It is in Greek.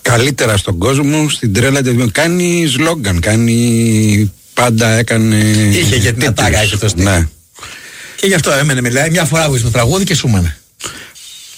καλύτερα στον κόσμο, στην τρέλα. Κάνει σλόγγαν, κάνει. Πάντα έκανε. Είχε και την ατάκα, είχε το στυλ. Ναι. Και γι' αυτό έμενε, μιλάει. Μια φορά βρίσκει το τραγούδι και σούμανε.